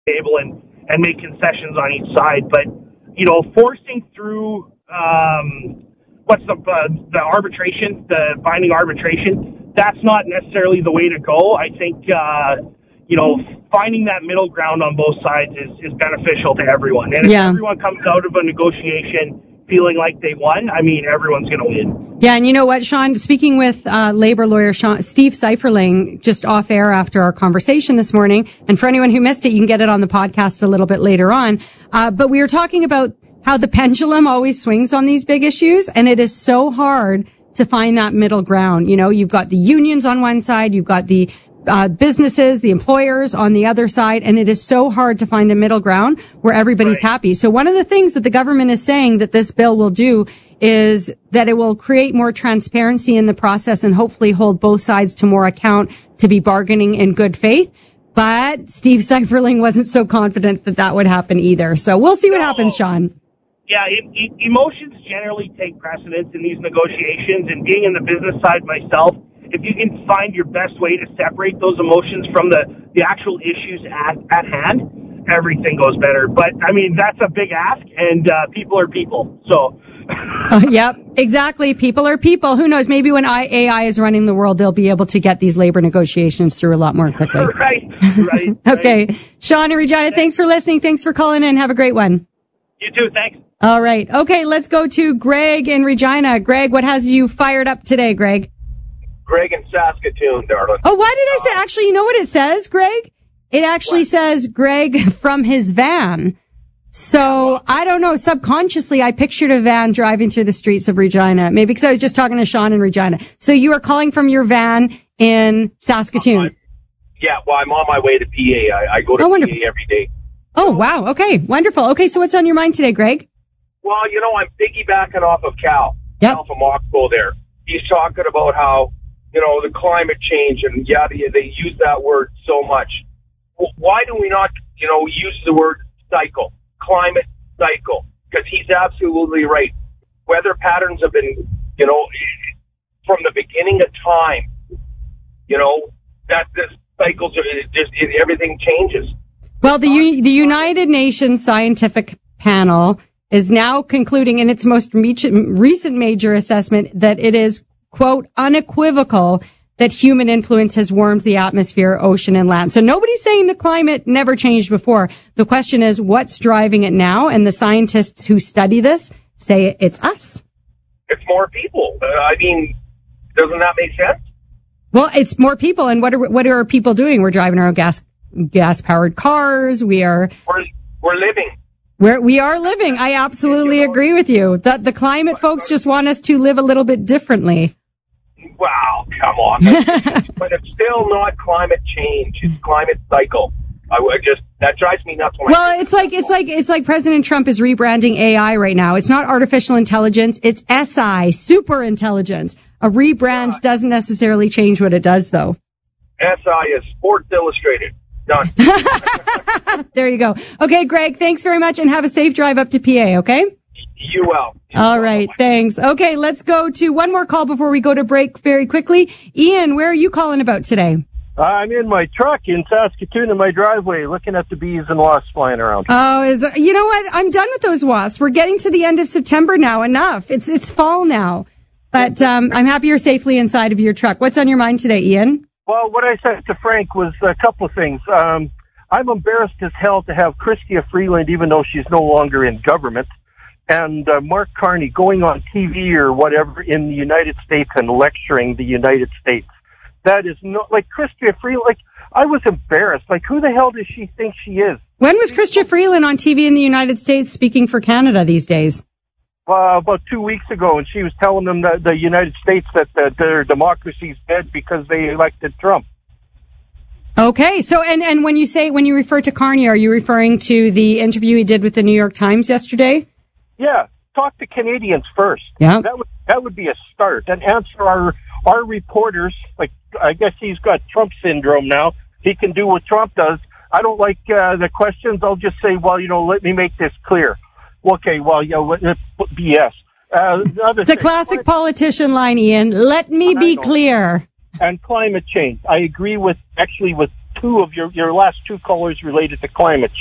table and make concessions on each side. But, forcing through the arbitration, the binding arbitration, that's not necessarily the way to go. I think, finding that middle ground on both sides is beneficial to everyone. And if everyone comes out of a negotiation feeling like they won, everyone's going to win. Yeah, and you know what, Sean, speaking with labor lawyer Steve Seiferling just off air after our conversation this morning, and for anyone who missed it, you can get it on the podcast a little bit later on, but we were talking about how the pendulum always swings on these big issues, and it is so hard to find that middle ground. You've got the unions on one side, you've got the businesses, the employers on the other side, and it is so hard to find a middle ground where everybody's happy. So one of the things that the government is saying that this bill will do is that it will create more transparency in the process and hopefully hold both sides to more account to be bargaining in good faith. But Steve Seiferling wasn't so confident that would happen either. So we'll see what happens, Sean. Yeah, emotions generally take precedence in these negotiations, and being in the business side myself, if you can find your best way to separate those emotions from the actual issues at hand, everything goes better. But, that's a big ask, and people are people, so. Yep, exactly. People are people. Who knows? Maybe when AI is running the world, they'll be able to get these labor negotiations through a lot more quickly. Right. Okay. Sean and Regina, thanks for listening. Thanks for calling in. Have a great one. You too. Thanks. All right. Okay, let's go to Greg in Regina. Greg, what has you fired up today, Greg? Greg in Saskatoon, darling. Oh, why did I say? Actually, you know what it says, Greg? It actually says Greg from his van. So, I don't know, subconsciously I pictured a van driving through the streets of Regina. Maybe because I was just talking to Sean in Regina. So you are calling from your van in Saskatoon? I'm on my way to PA. I go to PA every day. Oh, wow. Okay, wonderful. Okay, so what's on your mind today, Greg? Well, I'm piggybacking off of Cal from Oxbow there. He's talking about how, the climate change, and they use that word so much. Why do we not, use the word cycle, climate cycle? Because he's absolutely right. Weather patterns have been, from the beginning of time, that this cycles are just everything changes. Well, the United Nations Scientific Panel is now concluding in its most recent major assessment that it is, quote, unequivocal that human influence has warmed the atmosphere, ocean, and land. So nobody's saying the climate never changed before. The question is, what's driving it now? And the scientists who study this say it's us. It's more people. Doesn't that make sense? Well, it's more people. And what are people doing? We're driving our own gas-powered cars. We're living. We are living. I absolutely agree with you. The climate folks just want us to live a little bit differently. Wow, come on. But it's still not climate change. It's climate cycle. That drives me nuts. It's like President Trump is rebranding AI right now. It's not artificial intelligence. It's SI, super intelligence. A rebrand doesn't necessarily change what it does, though. SI is Sports Illustrated. Done. There you go. Okay, Greg, thanks very much, and have a safe drive up to PA, okay? You will. All right, thanks. Okay, let's go to one more call before we go to break very quickly. Ian, where are you calling about today? I'm in my truck in Saskatoon in my driveway looking at the bees and wasps flying around. Oh, you know what? I'm done with those wasps. We're getting to the end of September now. Enough. It's fall now. But I'm happy you're safely inside of your truck. What's on your mind today, Ian? Well, what I said to Frank was a couple of things. I'm embarrassed as hell to have Chrystia Freeland, even though she's no longer in government, and Mark Carney going on TV or whatever in the United States and lecturing the United States. That is not, like, Chrystia Freeland, I was embarrassed. Who the hell does she think she is? When was Chrystia Freeland on TV in the United States speaking for Canada these days? About 2 weeks ago, and she was telling them that the United States that their democracy's dead because they elected Trump. Okay, so and when you refer to Carney, are you referring to the interview he did with the New York Times yesterday? Yeah, talk to Canadians first. Yeah, that would be a start, and answer our reporters. I guess he's got Trump syndrome now. He can do what Trump does. I don't like the questions. I'll just say, let me make this clear. Okay, BS. It's a classic politician line, Ian. Let me be clear. And climate change. I agree with two of your last two callers related to climate